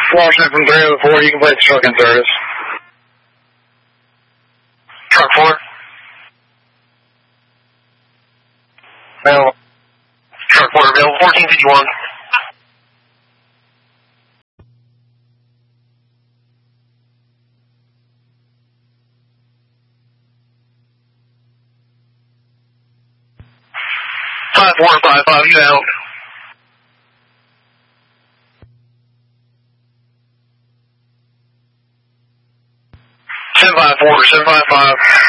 Washington from 304, you can place truck in service. Truck 4. Available. Truck 4 available, 1451. Five 455, you out. Seven 5 4, 755.